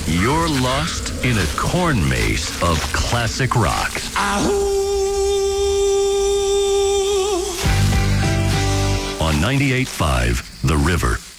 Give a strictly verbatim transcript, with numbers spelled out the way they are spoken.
You're lost in a corn maze of classic rock. On ninety-eight point five, The River.